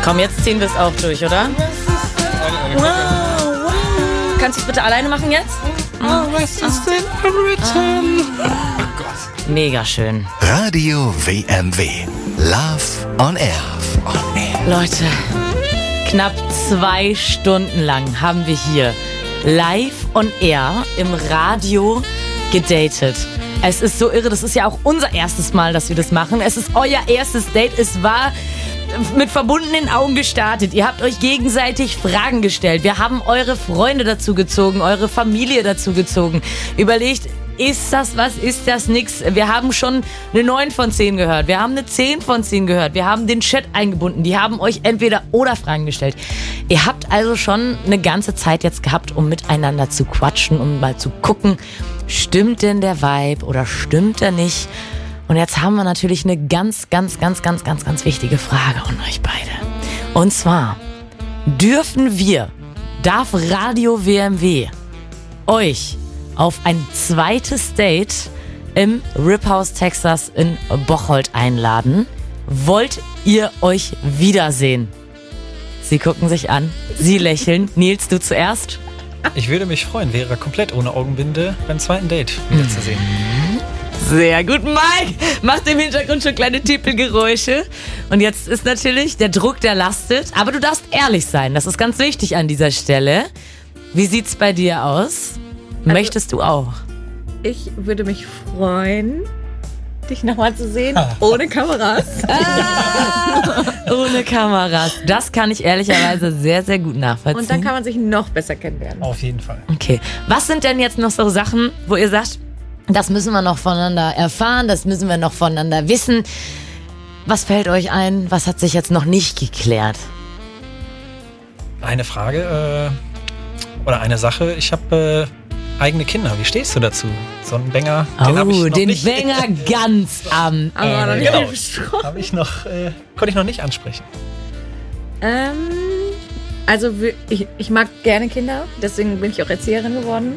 Komm, jetzt ziehen wir es auch durch, oder? Wow. Kannst du es bitte alleine machen jetzt? Mega schön. Radio WMW. Love on Air. Leute, knapp 2 Stunden lang haben wir hier live on air im Radio gedatet. Es ist so irre, das ist ja auch unser erstes Mal, dass wir das machen. Es ist euer erstes Date. Es war mit verbundenen Augen gestartet. Ihr habt euch gegenseitig Fragen gestellt. Wir haben eure Freunde dazu gezogen, eure Familie dazu gezogen. Überlegt, ist das was, ist das nix? Wir haben schon eine 9 von 10 gehört. Wir haben eine 10 von 10 gehört. Wir haben den Chat eingebunden. Die haben euch entweder oder Fragen gestellt. Ihr habt also schon eine ganze Zeit jetzt gehabt, um miteinander zu quatschen, um mal zu gucken, stimmt denn der Vibe oder stimmt er nicht? Und jetzt haben wir natürlich eine ganz wichtige Frage an euch beide. Und zwar, darf Radio WMW euch auf ein zweites Date im Rip House Texas in Bocholt einladen? Wollt ihr euch wiedersehen? Sie gucken sich an, sie lächeln. Nils, du zuerst? Ich würde mich freuen, wäre komplett ohne Augenbinde beim zweiten Date wiederzusehen. Sehr gut, Mike macht im Hintergrund schon kleine Tippelgeräusche. Und jetzt ist natürlich der Druck, der lastet. Aber du darfst ehrlich sein, das ist ganz wichtig an dieser Stelle. Wie sieht's bei dir aus? Möchtest du auch? Ich würde mich freuen, dich nochmal zu sehen, ohne Kameras. Ohne Kameras. Das kann ich ehrlicherweise sehr, sehr gut nachvollziehen. Und dann kann man sich noch besser kennenlernen. Auf jeden Fall. Okay. Was sind denn jetzt noch so Sachen, wo ihr sagt, das müssen wir noch voneinander erfahren, das müssen wir noch voneinander wissen? Was fällt euch ein? Was hat sich jetzt noch nicht geklärt? Eine Frage oder eine Sache. Ich habe eigene Kinder. Wie stehst du dazu? So einen Banger, den habe ich noch den nicht. Banger ganz am Genau. Konnte ich noch nicht ansprechen. Also ich mag gerne Kinder, deswegen bin ich auch Erzieherin geworden.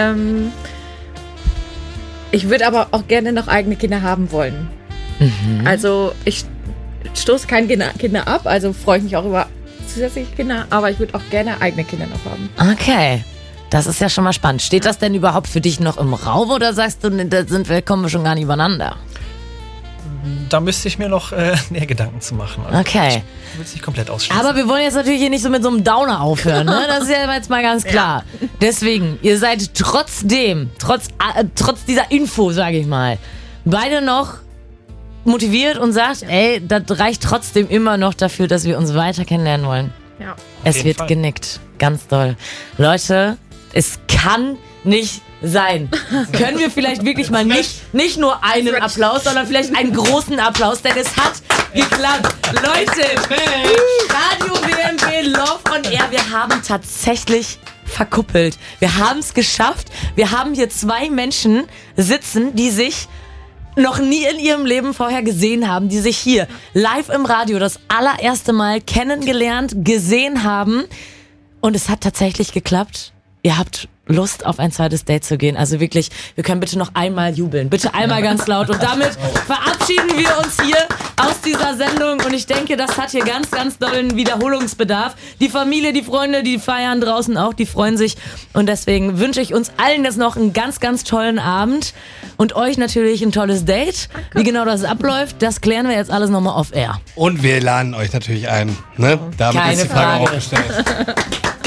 Ich würde aber auch gerne noch eigene Kinder haben wollen. Mhm. Also ich stoße keine Kinder ab, also freue ich mich auch über zusätzliche Kinder, aber ich würde auch gerne eigene Kinder noch haben. Okay, das ist ja schon mal spannend. Steht das denn überhaupt für dich noch im Raum oder sagst du, kommen wir schon gar nicht übereinander? Da müsste ich mir noch näher Gedanken zu machen. Also okay. Ich will es nicht komplett ausschließen. Aber wir wollen jetzt natürlich hier nicht so mit so einem Downer aufhören, ne? Das ist ja jetzt mal ganz klar. Ja. Deswegen, ihr seid trotz dieser Info, sage ich mal, beide noch motiviert und sagt, ey, das reicht trotzdem immer noch dafür, dass wir uns weiter kennenlernen wollen. Ja. Es wird genickt. Ganz doll. Leute, es kann nicht sein. Können wir vielleicht wirklich mal nicht nur einen Applaus, sondern vielleicht einen großen Applaus, denn es hat geklappt. Leute, Radio WMW Love on Air, wir haben tatsächlich verkuppelt. Wir haben es geschafft. Wir haben hier 2 Menschen sitzen, die sich noch nie in ihrem Leben vorher gesehen haben, die sich hier live im Radio das allererste Mal kennengelernt, gesehen haben. Und es hat tatsächlich geklappt. Ihr habt Lust, auf ein zweites Date zu gehen. Also wirklich, wir können bitte noch einmal jubeln. Bitte einmal ganz laut. Und damit verabschieden wir uns hier aus dieser Sendung. Und ich denke, das hat hier ganz dollen Wiederholungsbedarf. Die Familie, die Freunde, die feiern draußen auch, die freuen sich. Und deswegen wünsche ich uns allen jetzt noch einen ganz tollen Abend. Und euch natürlich ein tolles Date. Wie genau das abläuft, das klären wir jetzt alles nochmal off air. Und wir laden euch natürlich ein. Ne? Damit Keine ist die Frage Frage auch gestellt.